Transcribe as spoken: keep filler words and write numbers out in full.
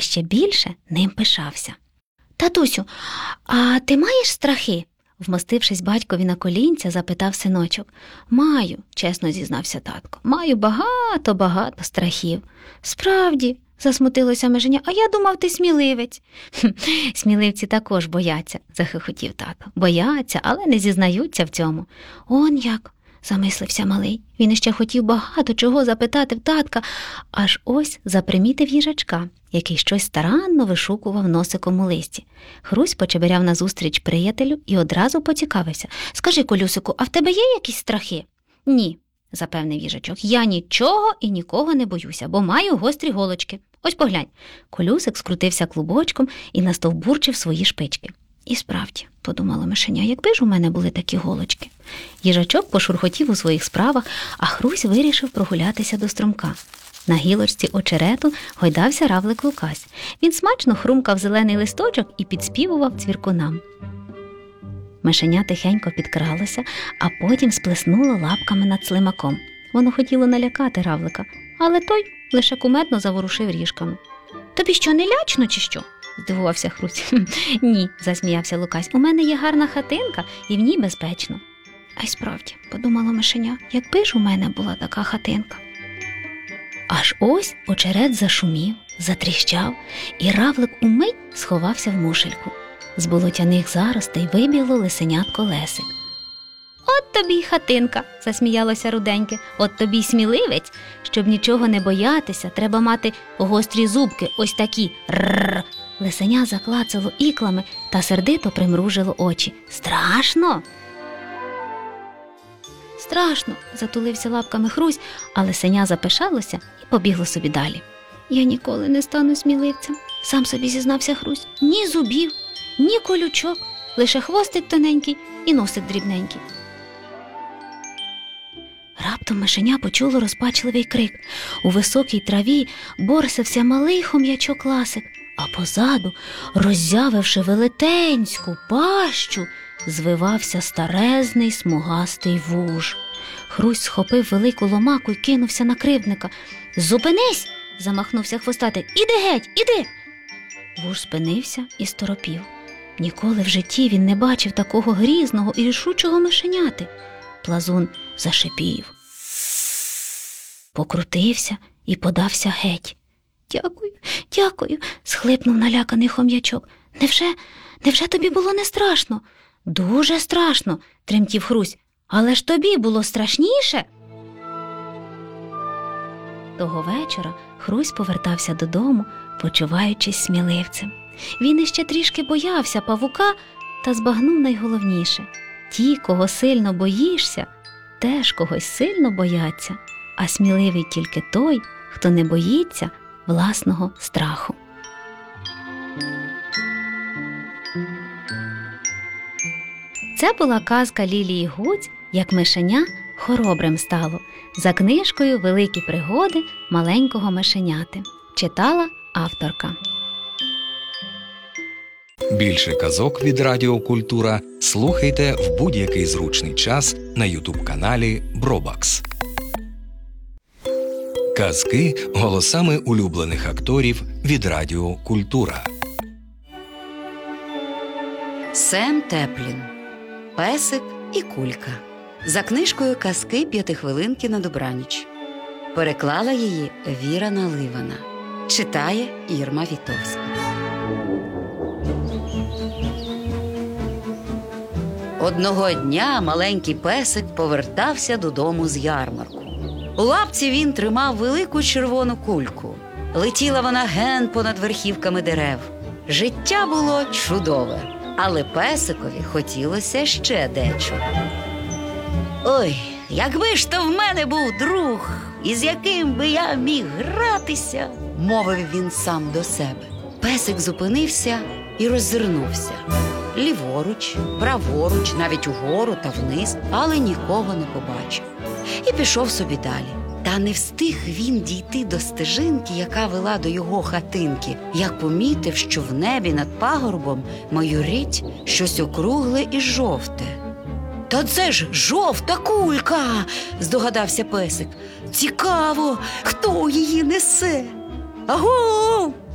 ще більше ним пишався. «Татусю, а ти маєш страхи?» Вмостившись батькові на колінця, запитав синочок. «Маю», – чесно зізнався татко, – «маю багато-багато страхів». «Справді», – засмутилося Мишеня, – «а я думав, ти сміливець». «Хм, сміливці також бояться», – захихотів тато. «Бояться, але не зізнаються в цьому». «Он як», – замислився малий. Він іще хотів багато чого запитати в татка, аж ось запримітив їжачка, який щось старанно вишукував носиком у листі. Хрусь почеберяв назустріч приятелю і одразу поцікавився. «Скажи, Колюсику, а в тебе є якісь страхи?» «Ні», – запевнив їжачок, – «я нічого і нікого не боюся, бо маю гострі голочки. Ось поглянь». Колюсик скрутився клубочком і настовбурчив свої шпички. «І справді», – подумала Мишеня, – якби ж у мене були такі голочки». Їжачок пошурхотів у своїх справах, а Хрусь вирішив прогулятися до струмка. На гілочці очерету гойдався равлик Лукась. Він смачно хрумкав зелений листочок і підспівував цвіркунам. Мишеня тихенько підкралося, а потім сплеснуло лапками над слимаком. Воно хотіло налякати равлика, але той лише кумедно заворушив ріжками. «Тобі що, не лячно чи що?» – здивувався Хрусь. «Ні», – засміявся Лукась, – «у мене є гарна хатинка і в ній безпечно». «А й справді», – подумала Мишеня, – якби ж у мене була така хатинка. Аж ось очерет зашумів, затріщав, і равлик умить сховався в мушельку. З болотяних заростей вибігло лисенятко Лесик. «От тобі й хатинка», – засміялося руденьке, – «от тобі й сміливець. Щоб нічого не боятися, треба мати гострі зубки, ось такі. Рррр». Лисеня заклацало іклами та сердито примружило очі. «Страшно?» «Страшно», – затулився лапками Хрусь, а лисеня запишалося і побігло собі далі. «Я ніколи не стану сміливцем», – сам собі зізнався Хрусь. «Ні зубів, ні колючок, лише хвостик тоненький і носик дрібненький». Раптом Мишеня почуло розпачливий крик. У високій траві борсився малий хом'ячок Ласик, а позаду, роззявивши велетенську пащу, звивався старезний смугастий вуж. Хрусь схопив велику ломаку й кинувся на кривдника. «Зупинись!» – замахнувся хвостатий. «Іди геть, іди!» Вуж спинився і сторопів. Ніколи в житті він не бачив такого грізного і рішучого мишеняти. Плазун зашипів, покрутився і подався геть. «Дякую, дякую!» – схлипнув наляканий хом'ячок. «Невже, невже тобі було не страшно?» «Дуже страшно!» – тремтів Хрусь. «Але ж тобі було страшніше!» Того вечора Хрусь повертався додому, почуваючись сміливцем. Він іще трішки боявся павука та збагнув найголовніше. Ті, кого сильно боїшся, теж когось сильно бояться, а сміливий тільки той, хто не боїться власного страху. Це була казка Лілії Гуць «Як мишеня хоробрим стало» за книжкою «Великі пригоди маленького мишеняти». Читала авторка. Більше казок від Радіо Культура слухайте в будь-який зручний час на ютуб-каналі Бробакс. Казки голосами улюблених акторів від Радіо Культура. Сем Теплін. Песик і кулька. За книжкою «Казки п'ятихвилинки на добраніч». Переклала її Віра Наливана. Читає Ірма Вітовська. Одного дня маленький песик повертався додому з ярмарку. У лапці він тримав велику червону кульку. Летіла вона ген понад верхівками дерев. Життя було чудове, але песикові хотілося ще дечого. «Ой, якби ж то в мене був друг, із яким би я міг гратися», – мовив він сам до себе. Песик зупинився і роззирнувся. Ліворуч, праворуч, навіть угору та вниз, але нікого не побачив. І пішов собі далі. Та не встиг він дійти до стежинки, яка вела до його хатинки, як помітив, що в небі над пагорбом майорить щось округле і жовте. «Та це ж жовта кулька!» – здогадався песик. «Цікаво, хто її несе? Аго!»